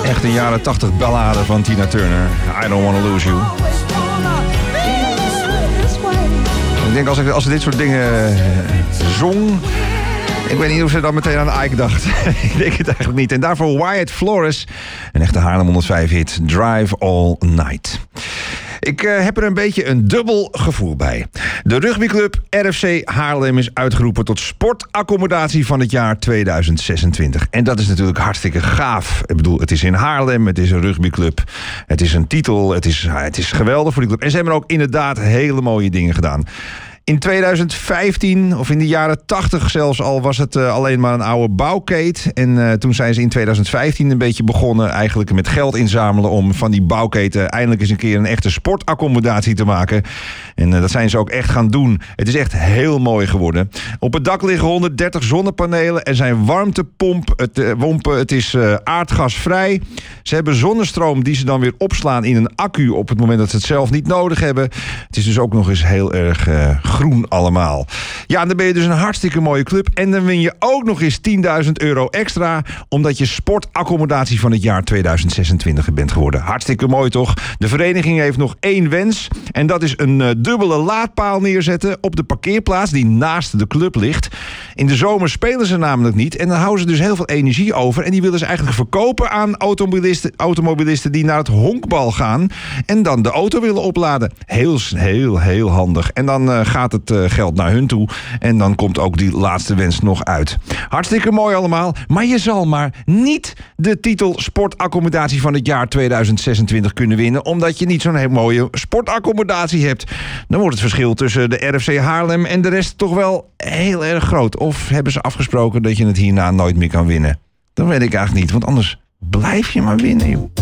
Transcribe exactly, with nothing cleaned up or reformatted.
Echt een jaren tachtig ballade van Tina Turner. I Don't Wanna Lose You. Ik denk als ik als ze dit soort dingen zong... Ik weet niet of ze dan meteen aan Ike dacht. Ik denk het eigenlijk niet. En daarvoor Wyatt Flores. Een echte Haarlem honderdvijf hit. Drive All Night. Ik uh, heb er een beetje een dubbel gevoel bij. De rugbyclub R F C Haarlem is uitgeroepen tot sportaccommodatie van het jaar tweeduizend zesentwintig. En dat is natuurlijk hartstikke gaaf. Ik bedoel, het is in Haarlem, het is een rugbyclub. Het is een titel, het is, het is geweldig voor die club. En ze hebben ook inderdaad hele mooie dingen gedaan. In tweeduizend vijftien, of in de jaren tachtig zelfs al, was het uh, alleen maar een oude bouwkeet. En uh, toen zijn ze in tweeduizend vijftien een beetje begonnen eigenlijk met geld inzamelen om van die bouwketen eindelijk eens een keer een echte sportaccommodatie te maken. En uh, dat zijn ze ook echt gaan doen. Het is echt heel mooi geworden. Op het dak liggen honderddertig zonnepanelen. Er zijn warmtepomp, het, uh, wompen, het is uh, aardgasvrij. Ze hebben zonnestroom die ze dan weer opslaan in een accu op het moment dat ze het zelf niet nodig hebben. Het is dus ook nog eens heel erg uh, groen allemaal. Ja, dan ben je dus een hartstikke mooie club. En dan win je ook nog eens tienduizend euro extra, omdat je sportaccommodatie van het jaar tweeduizend zesentwintig bent geworden. Hartstikke mooi toch? De vereniging heeft nog één wens. En dat is een uh, dubbele laadpaal neerzetten op de parkeerplaats die naast de club ligt. In de zomer spelen ze namelijk niet. En dan houden ze dus heel veel energie over. En die willen ze eigenlijk verkopen aan automobilisten, automobilisten die naar het honkbal gaan. En dan de auto willen opladen. Heel, heel, heel handig. En dan uh, gaat het uh, geld naar hun toe. En dan komt ook die laatste wens nog uit. Hartstikke mooi allemaal. Maar je zal maar niet de titel sportaccommodatie van het jaar tweeduizend zesentwintig kunnen winnen, omdat je niet zo'n heel mooie sportaccommodatie hebt. Dan wordt het verschil tussen de R F C Haarlem en de rest toch wel heel erg groot. Of hebben ze afgesproken dat je het hierna nooit meer kan winnen? Dat weet ik eigenlijk niet, want anders blijf je maar winnen, joh.